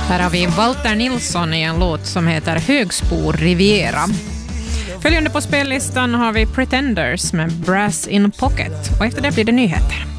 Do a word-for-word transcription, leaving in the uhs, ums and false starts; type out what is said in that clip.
Här har vi Walter Nilsson i en låt som heter Högspår Riviera. Följande på spellistan har vi Pretenders med Brass in Pocket och efter det blir det nyheter.